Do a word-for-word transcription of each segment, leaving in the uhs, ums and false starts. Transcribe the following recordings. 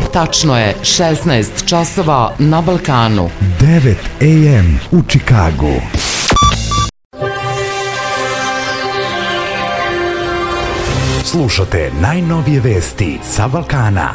Tačno je šesnaest časova na Balkanu. devet a m u Čikagu. Slušate najnovije vesti sa Balkana.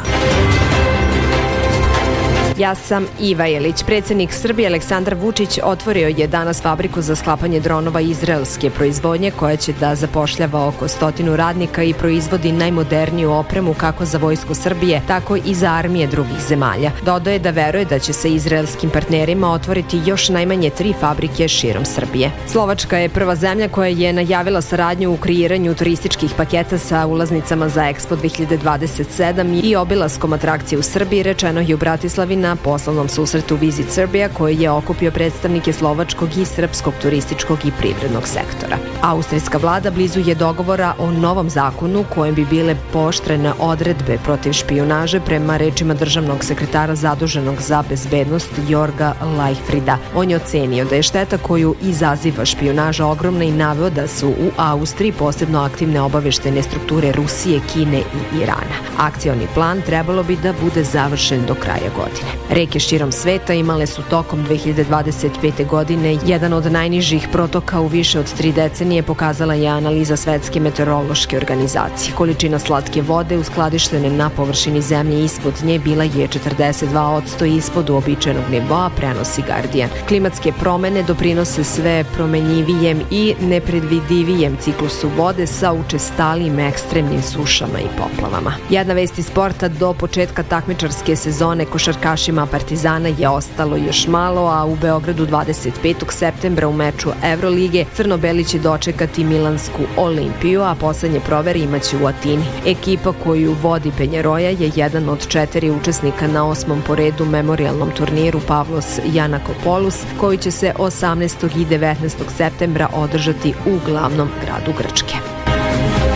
Ja sam Iva Jelić. Predsjednik Srbije Aleksandar Vučić otvorio je danas fabriku za sklapanje dronova izraelske proizvodnje koja će da zapošljava oko stotinu radnika i proizvodi najmoderniju opremu kako za vojsku Srbije, tako i za armije drugih zemalja. Dodaje da veruje da će se izraelskim partnerima otvoriti još najmanje tri fabrike širom Srbije. Slovačka je prva zemlja koja je najavila saradnju u kreiranju turističkih paketa sa ulaznicama za Expo dve hiljade dvadeset sedam i obilaskom atrakcije u Srbiji, rečeno je u Bratislavi na poslovnom susretu Visit Serbia koji je okupio predstavnike slovačkog i srpskog turističkog i privrednog sektora. Austrijska vlada blizu je dogovora o novom zakonu kojem bi bile pooštrene odredbe protiv špijunaže prema rečima državnog sekretara zaduženog za bezbednost Jorga Leichtfrieda. On je ocenio da je šteta koju izaziva špijunaža ogromna i naveo da su u Austriji posebno aktivne obaveštene strukture Rusije, Kine i Irana. Akcioni plan trebalo bi da bude završen do kraja godine. Reke širom sveta imale su tokom dve hiljade dvadeset pete. godine jedan od najnižih protoka u više od tri decenije, pokazala je analiza Svetske meteorološke organizacije. Količina slatke vode uskladištene na površini zemlje ispod nje bila je četrdeset dva posto ispod uobičajenog nivoa, prenosi Guardian. Klimatske promene doprinose sve promenjivijem i nepredvidivijem ciklusu vode sa učestalim ekstremnim sušama i poplavama. Jedna vest iz sporta: do početka takmičarske sezone košarkašima Partizana je ostalo još malo, a u Beogradu dvadeset petog septembra u meču Evrolige crno-beli će dočekati Milansku Olimpiju, a poslednje provere imaće u Atini. Ekipa koju vodi Penjeroja je jedan od četiri učesnika na osmom po redu memorijalnom turniru Pavlos Janakopoulos, koji će se osamnaestog i devetnaestog septembra održati u glavnom gradu Grčke.